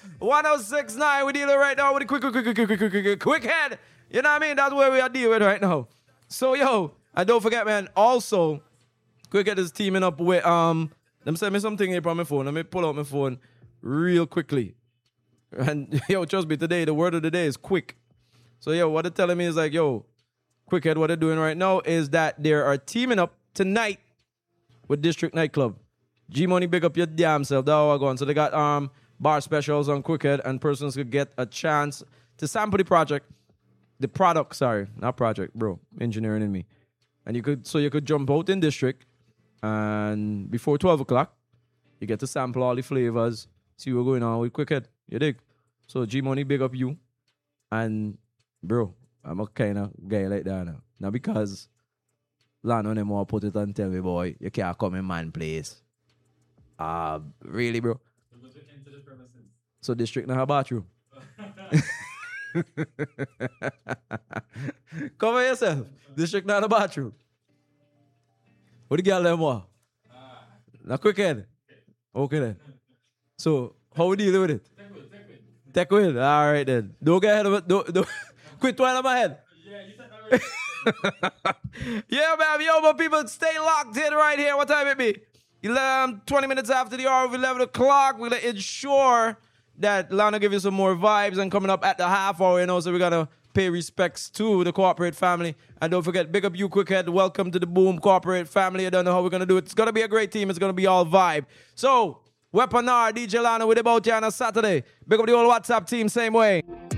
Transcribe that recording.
1069. We're dealing right now with the quick head. You know what I mean? That's where we are dealing with right now. So, yo, and don't forget, man, also, quick head is teaming up with, them send me something here on my phone. Let me pull out my phone real quickly. And, yo, trust me, today, the word of the day is quick. So, yo, what they're telling me is like, yo, quick head, what they're doing right now is that they are teaming up tonight with District Nightclub. G-Money, big up your damn self. That's how I go on. So they got bar specials on Quickhead, and persons could get a chance to sample the product, sorry, not project, bro, engineering in me. And you could jump out in District, and before 12 o'clock, you get to sample all the flavors, see what's going on with Quickhead. You dig? So G-Money, big up you. And, bro, I'm a kind of guy like that now. Not because Lano them want to put it and tell me, boy, you can't come in man place. Really, bro? So District now have a bathroom. Cover yourself. District now have a bathroom. What the girl them want? Now quick head. Okay then. So how we deal with it? Take with. All right then. Don't get ahead of it. Don't quit twirling on my head. Yeah, you said already. Yeah, man. Yo, but people stay locked in right here. What time it be? 20 minutes after the hour of 11 o'clock. We're going to ensure that Lana give you some more vibes, and coming up at the half hour, you know, so we're going to pay respects to the corporate family. And don't forget, big up you, Quickhead. Welcome to the Boom corporate family. I don't know how we're going to do it. It's going to be a great team. It's going to be all vibe. So, Weaponar, DJ Lana with about you on a Saturday. Big up the whole WhatsApp team, same way.